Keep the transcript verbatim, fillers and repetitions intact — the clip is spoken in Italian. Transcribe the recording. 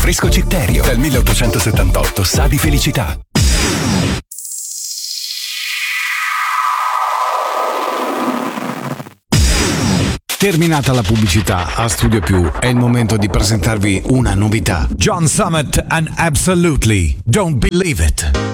rinfresco Citterio. Dal milleottocentosettantotto sa di felicità. Terminata la pubblicità, a Studio Più è il momento di presentarvi una novità. John Summit and Absolutely Don't Believe It.